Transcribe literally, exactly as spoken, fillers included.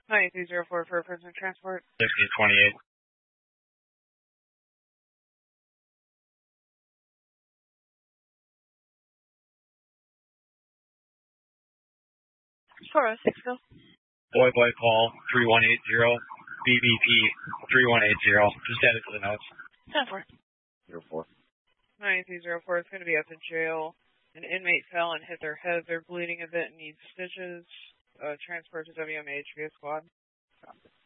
nine three zero four for prisoner transport. sixty twenty-eight. four oh six, go. Boy, boy, call three one eight zero, B B P three one eight zero. Just add it to the notes. ten four. zero four. nine three zero four is going to be at the jail. An inmate fell and hit their head. They're bleeding a bit and need stitches. Uh, transport to W M H via squad.